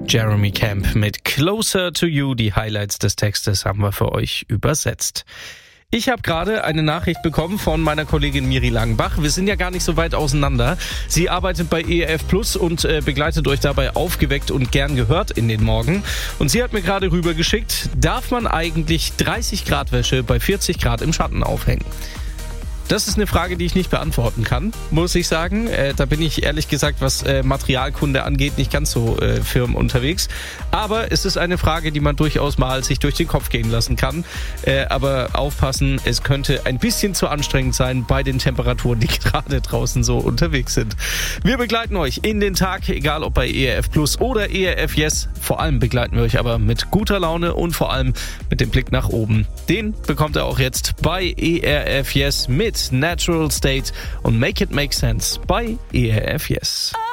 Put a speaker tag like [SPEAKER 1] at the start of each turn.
[SPEAKER 1] Jeremy Camp mit Closer to You. Die Highlights des Textes haben wir für euch übersetzt. Ich habe gerade eine Nachricht bekommen von meiner Kollegin Miri Langenbach. Wir sind ja gar nicht so weit auseinander. Sie arbeitet bei ERF Plus und begleitet euch dabei aufgeweckt und gern gehört in den Morgen. Und sie hat mir gerade rübergeschickt, darf man eigentlich 30 Grad Wäsche bei 40 Grad im Schatten aufhängen? Das ist eine Frage, die ich nicht beantworten kann, muss ich sagen. Da bin ich ehrlich gesagt, was Materialkunde angeht, nicht ganz so firm unterwegs. Aber es ist eine Frage, die man durchaus mal sich durch den Kopf gehen lassen kann. Aber aufpassen, es könnte ein bisschen zu anstrengend sein bei den Temperaturen, die gerade draußen so unterwegs sind. Wir begleiten euch in den Tag, egal ob bei ERF Plus oder ERF Yes. Vor allem begleiten wir euch aber mit guter Laune und vor allem mit dem Blick nach oben. Den bekommt ihr auch jetzt bei ERF Yes mit Natural State und Make It Make Sense bei ERF Yes.